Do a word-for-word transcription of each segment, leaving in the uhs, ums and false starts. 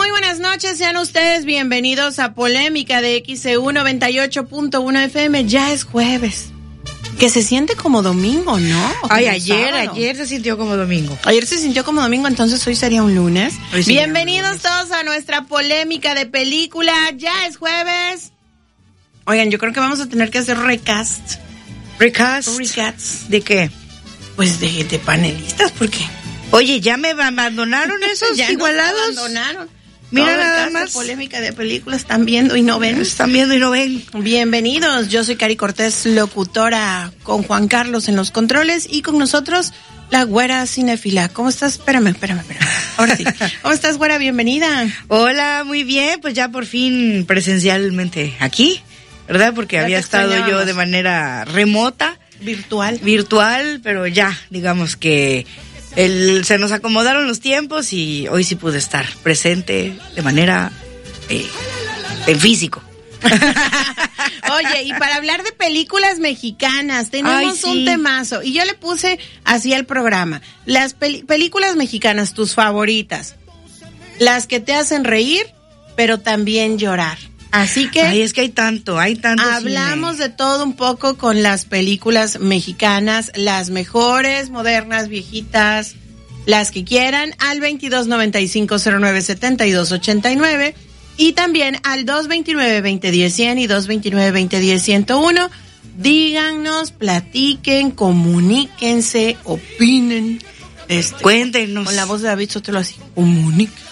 Muy buenas noches, sean ustedes bienvenidos a Polémica de X C U noventa y ocho punto uno F M. Ya es jueves, que se siente como domingo, ¿no? Ay, ayer, sábado. ayer se sintió como domingo. Ayer se sintió como domingo, entonces hoy sería un lunes. Bienvenidos un lunes. Todos a nuestra Polémica de película. Ya es jueves. Oigan, yo creo que vamos a tener que hacer recast. ¿Recast? Recast. ¿De qué? Pues de, de panelistas, porque... Oye, ¿ya me abandonaron esos ya igualados? Nos abandonaron. Mira Todo nada el más. Polémica de películas, están viendo y no ven. Están viendo y no ven. Bienvenidos, yo soy Cari Cortés, locutora, con Juan Carlos en los controles y con nosotros la güera cinéfila. ¿Cómo estás? Espérame, espérame, espérame. Ahora sí. ¿Cómo estás, güera? Bienvenida. Hola, muy bien, pues ya por fin presencialmente aquí, ¿verdad? Porque ya había estado yo de manera remota. Virtual. Virtual, pero ya, digamos que el, se nos acomodaron los tiempos y hoy sí pude estar presente de manera eh, en físico. Oye, y para hablar de películas mexicanas, tenemos Ay, sí. un temazo. Y yo le puse así al programa. Las pel- películas mexicanas, tus favoritas. Las que te hacen reír, pero también llorar. Así que... Ay, es que hay tanto, hay tanto hablamos cine. de todo un poco con las películas mexicanas, las mejores, modernas, viejitas, las que quieran, al veintidós noventa y cinco cero nueve setenta y dos ochenta y nueve y también al dos veintinueve veinte diez cien y dos veintinueve veinte diez ciento uno. Díganos, platiquen, comuníquense, opinen. Este, Cuéntenos. Con la voz de David Sotelo así, comuniquen.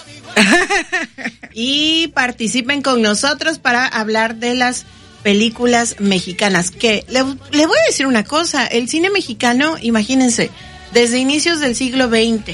Y participen con nosotros para hablar de las películas mexicanas. Que le, le voy a decir una cosa, el cine mexicano, imagínense, desde inicios del siglo veinte,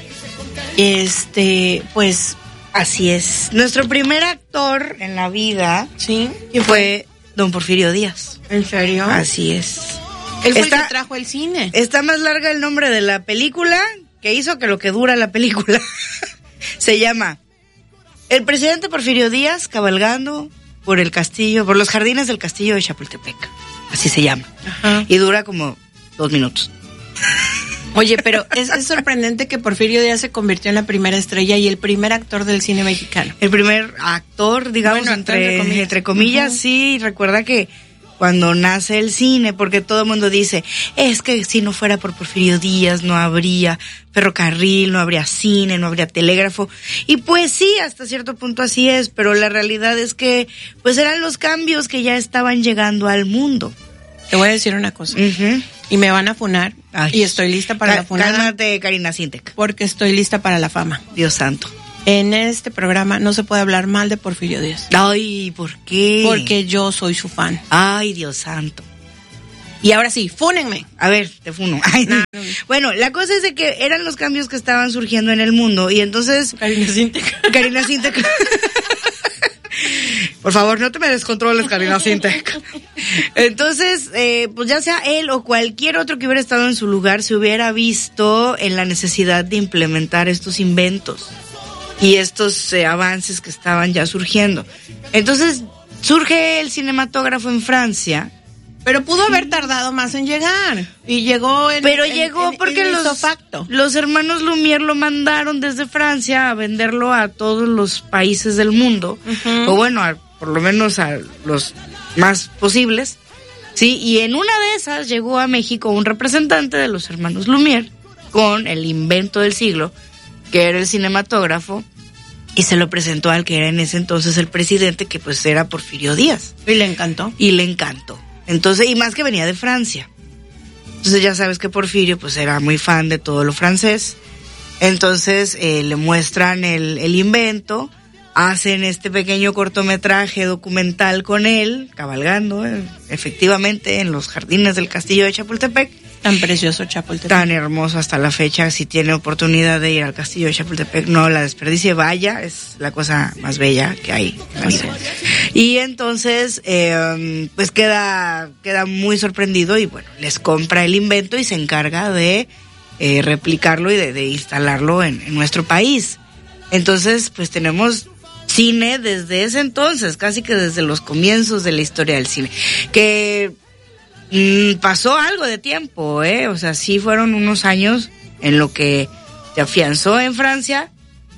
este, pues así es. Nuestro primer actor en la vida, sí, fue don Porfirio Díaz. ¿En serio? Así es. Él fue está, el que trajo el cine. Está más larga el nombre de la película que hizo que lo que dura la película. Se llama El presidente Porfirio Díaz cabalgando por el castillo, por los jardines del castillo de Chapultepec. Así se llama. Ajá. Y dura como dos minutos. Oye, pero es, es sorprendente que Porfirio Díaz se convirtió en la primera estrella y el primer actor del cine mexicano. El primer actor, digamos, bueno, entre, entre comillas, entre comillas uh-huh. Sí, recuerda que cuando nace el cine, porque todo el mundo dice, es que si no fuera por Porfirio Díaz no habría ferrocarril, no habría cine, no habría telégrafo. Y pues sí, hasta cierto punto así es, pero la realidad es que pues eran los cambios que ya estaban llegando al mundo. Te voy a decir una cosa, uh-huh. y me van a funar, Ay. y estoy lista para Cal- la funada. Cálmate, Karina Sintec. Porque estoy lista para la fama. Dios santo. En este programa no se puede hablar mal de Porfirio Díaz. Ay, ¿por qué? Porque yo soy su fan. Ay, Dios santo. Y ahora sí, fúnenme. A ver, te funo. Ay, no. Bueno, la cosa es de que eran los cambios que estaban surgiendo en el mundo y entonces... Karina Sintec. Karina Sintec. Por favor, no te me descontroles, Karina Sintec. Entonces, eh, pues ya sea él o cualquier otro que hubiera estado en su lugar, se hubiera visto en la necesidad de implementar estos inventos y estos eh, avances que estaban ya surgiendo. Entonces, surge el cinematógrafo en Francia. Pero pudo haber tardado más en llegar. Y llegó en Pero en, llegó en, porque en los, facto. los hermanos Lumière lo mandaron desde Francia a venderlo a todos los países del mundo. Uh-huh. O bueno, a, por lo menos a los más posibles. Sí, y en una de esas llegó a México un representante de los hermanos Lumière con el invento del siglo, que era el cinematógrafo, y se lo presentó al que era en ese entonces el presidente, que pues era Porfirio Díaz. Y le encantó. Y le encantó. Entonces, y más que venía de Francia. Entonces ya sabes que Porfirio pues era muy fan de todo lo francés. Entonces eh, le muestran el, el invento, hacen este pequeño cortometraje documental con él, cabalgando eh, efectivamente en los jardines del castillo de Chapultepec. Tan precioso Chapultepec. Tan hermoso hasta la fecha. Si tiene oportunidad de ir al castillo de Chapultepec, no la desperdicie, vaya, es la cosa más bella que hay en la vida. Y entonces, eh, pues queda, queda muy sorprendido y bueno, les compra el invento y se encarga de eh, replicarlo y de, de instalarlo en, en nuestro país. Entonces, pues tenemos cine desde ese entonces, casi que desde los comienzos de la historia del cine. Que Mm, pasó algo de tiempo, ¿eh? O sea, sí fueron unos años en lo que se afianzó en Francia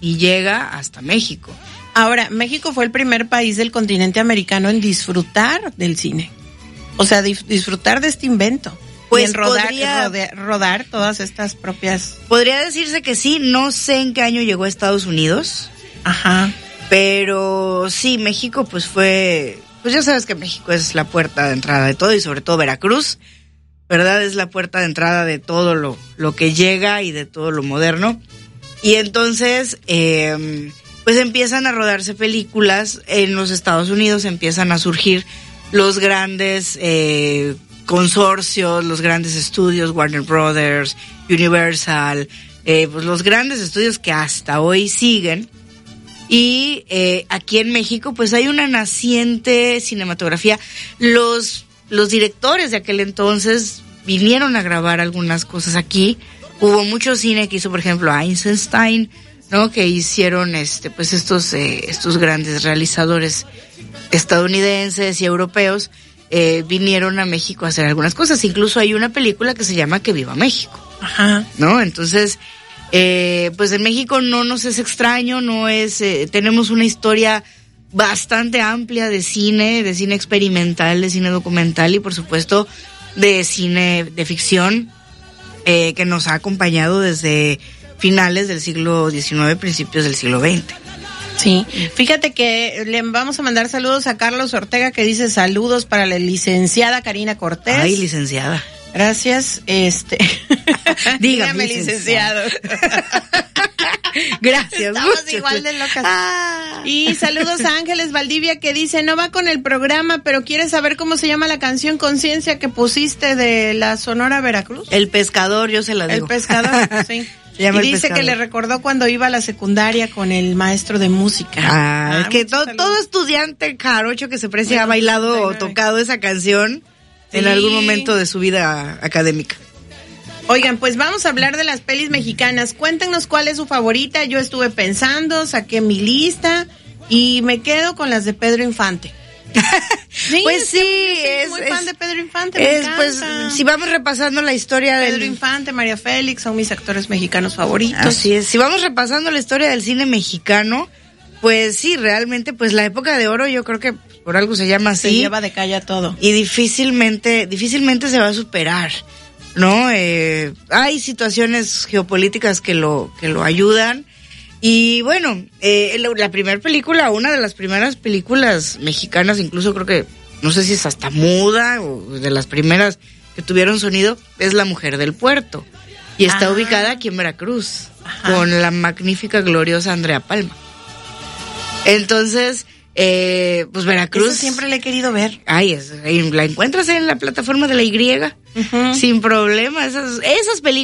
y llega hasta México. Ahora, México fue el primer país del continente americano en disfrutar del cine. O sea, dif- disfrutar de este invento. Pues y en rodar, podría, rodar, rodar todas estas propias... Podría decirse que sí, no sé en qué año llegó a Estados Unidos. Ajá. Pero sí, México pues fue... Pues ya sabes que México es la puerta de entrada de todo y sobre todo Veracruz, ¿verdad? Es la puerta de entrada de todo lo, lo que llega y de todo lo moderno. Y entonces... Eh, pues empiezan a rodarse películas en los Estados Unidos, empiezan a surgir los grandes eh, consorcios, los grandes estudios, Warner Brothers, Universal, eh, pues los grandes estudios que hasta hoy siguen. Y eh, aquí en México pues hay una naciente cinematografía. Los, los directores de aquel entonces vinieron a grabar algunas cosas aquí. Hubo mucho cine que hizo, por ejemplo, Eisenstein, ¿no? Que hicieron este pues estos eh, estos grandes realizadores estadounidenses y europeos eh, vinieron a México a hacer algunas cosas. Incluso hay una película que se llama Que Viva México. Ajá. ¿No? Entonces, eh, pues en México no nos es extraño, no es eh, tenemos una historia bastante amplia de cine, de cine experimental, de cine documental y por supuesto de cine de ficción eh, que nos ha acompañado desde finales del siglo diecinueve, principios del siglo veinte. Sí, fíjate que le vamos a mandar saludos a Carlos Ortega que dice saludos para la licenciada Karina Cortés. Ay, licenciada. Gracias, este. Dígame, licenciado. Gracias. Estamos mucho. igual de locas. Ah. Y saludos a Ángeles Valdivia que dice, no va con el programa, pero quiere saber cómo se llama la canción Conciencia que pusiste de la Sonora Veracruz. El pescador, yo se la digo. El pescador, sí. Y dice pescador. Que le recordó cuando iba a la secundaria con el maestro de música. Ah, ah es que to, todo estudiante jarocho que se precia bueno, ha bailado o tocado esa canción sí. En algún momento de su vida académica. Oigan, pues vamos a hablar de las pelis mexicanas. Cuéntenos cuál es su favorita. Yo estuve pensando, saqué mi lista y me quedo con las de Pedro Infante. Sí, pues sí, es muy es, fan de Pedro Infante. Es, pues, si vamos repasando la historia de Pedro del... Infante, María Félix son mis actores mexicanos favoritos. Así es, si vamos repasando la historia del cine mexicano, pues sí, realmente, pues la época de oro, yo creo que por algo se llama así. Se lleva de calle a todo. Y difícilmente, difícilmente se va a superar, ¿no? Eh, hay situaciones geopolíticas que lo, que lo ayudan. Y bueno, eh, la, la primera película, una de las primeras películas mexicanas, incluso creo que, no sé si es hasta muda, o de las primeras que tuvieron sonido, es La Mujer del Puerto. Y está ah. ubicada aquí en Veracruz, ajá. Con la magnífica, gloriosa Andrea Palma. Entonces, eh, pues Veracruz... Eso siempre la he querido ver. Ay, es, la encuentras en la plataforma de la Y, uh-huh. Sin problema, esas, esas películas.